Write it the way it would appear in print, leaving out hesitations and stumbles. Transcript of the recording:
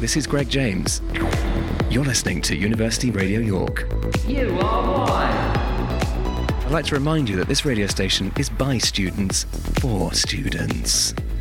this is Greg James. You're listening to University Radio York. You are wild. I'd like to remind you that this radio station is by students for students.